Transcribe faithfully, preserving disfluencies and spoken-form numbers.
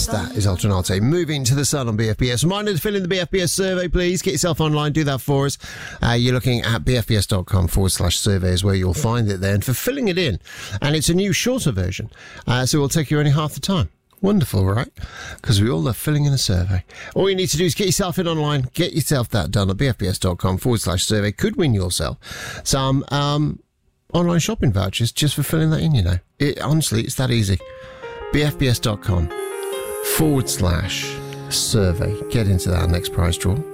Yes, that is Alternate. Moving to the sun on B F B S. Reminder to fill in the B F B S survey, please. Get yourself online. Do that for us. Uh, you're looking at bfbs.com forward slash survey is where you'll find it there. And for filling it in, and it's a new shorter version, uh, so it will take you only half the time. Wonderful, right? Because we all love filling in a survey. All you need to do is get yourself in online, get yourself that done at bfbs.com forward slash survey. Could win yourself some um, online shopping vouchers just for filling that in, you know. It, honestly, it's that easy. bfbs.com forward slash survey. Get into that next prize draw.